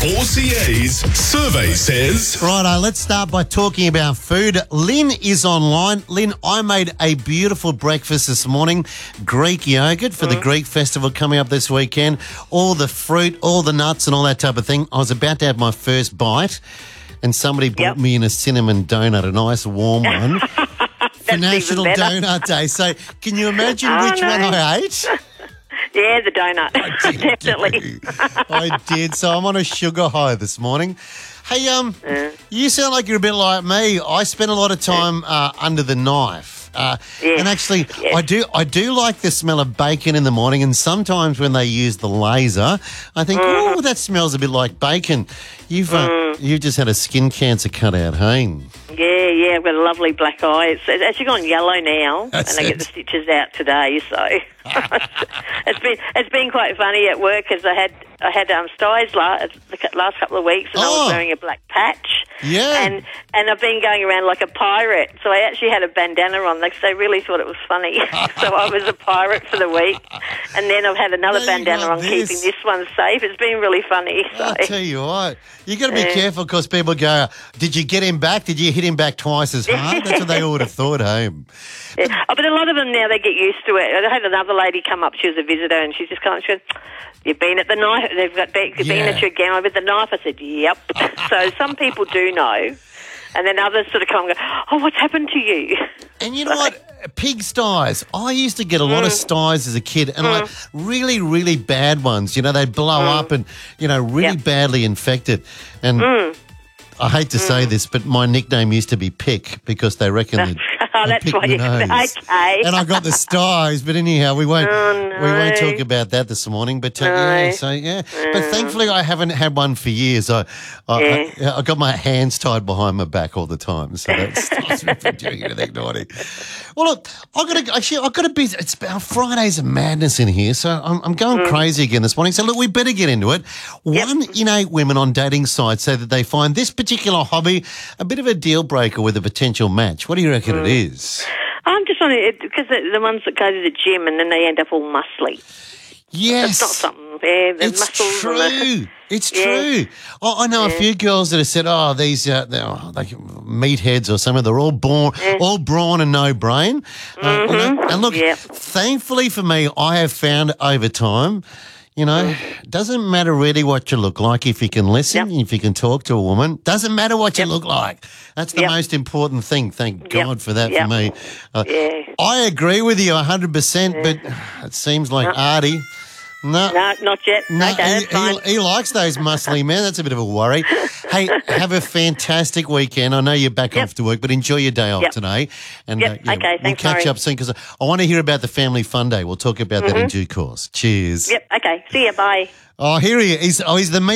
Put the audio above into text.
4CA's survey says... Righto, let's start by talking about food. Lynn is online. Lynn, I made a beautiful breakfast this morning. Greek yogurt for the Greek festival coming up this weekend. All the fruit, all the nuts and all that type of thing. I was about to have my first bite and somebody brought me in a cinnamon donut, a nice warm one, for National Donut Day. So can you imagine which one I ate? Yeah, the donut. Definitely. I did. So I'm on a sugar high this morning. Hey, you sound like you're a bit like me. I spend a lot of time under the knife. And actually, I do like the smell of bacon in the morning, and sometimes when they use the laser, I think, oh, that smells a bit like bacon. You've just had a skin cancer cut out, hey? Yeah, I've got a lovely black eye. It's actually gone yellow now, and I get the stitches out today. So it's been quite funny at work, as I had styes the last couple of weeks, and I was wearing a black patch. Yeah, and I've been going around like a pirate. So I actually had a bandana on. They really thought it was funny. So I was a pirate for the week, and then I've had another bandana on, keeping this one safe. It's been really funny. So. I'll tell you what, you got to be careful, because people go, "Did you get him back? Did you hit him back twice as hard?" That's what they would have thought, hey? Yeah. But a lot of them now, they get used to it. I had another lady come up. She was a visitor, and she's just kind of said, "You've been at the knife. They've been at you again with the knife." I said, "Yep." So some people do know, and then others sort of come and go, "Oh, what's happened to you?" And you know what? Pig styes. I used to get a lot of styes as a kid, and like really, really bad ones. You know, they'd blow up and, you know, really badly infected. And I hate to say this, but my nickname used to be Pick, because they reckon that that's why you okay. And I got the styes, but anyhow, we won't talk about that this morning. But But thankfully, I haven't had one for years. I got my hands tied behind my back all the time, so that stops me from doing anything naughty. Well, look, I've got to be. It's about Fridays of madness in here, so I'm going crazy again this morning. So look, we better get into it. 1 in 8 women on dating sites say that they find this particular hobby a bit of a deal breaker with a potential match. What do you reckon it is? I'm just wondering, because the ones that go to the gym and then they end up all muscly. Yes. It's not something. Yeah, it's muscles true. It's true. I know a few girls that have said, these they're like meatheads or something. They're all brawn and no brain. You know? And look, thankfully for me, I have found over time, you know, it doesn't matter really what you look like if you can listen, if you can talk to a woman. Doesn't matter what you look like. That's the most important thing. Thank God for that for me. I agree with you 100%, but it seems like Artie... No, not yet. No, okay, that's fine. He likes those muscly men. That's a bit of a worry. Hey, have a fantastic weekend. I know you're back off to work, but enjoy your day off today. And okay, we'll catch up soon, because I want to hear about the Family Fun Day. We'll talk about that in due course. Cheers. Yep, okay. See you, bye. Oh, here he is. He's the